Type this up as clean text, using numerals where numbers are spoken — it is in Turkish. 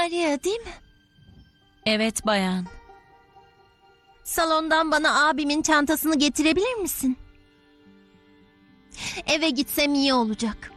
Maria değil mi? Evet bayan. Salondan bana abimin çantasını getirebilir misin? Eve gitsem iyi olacak.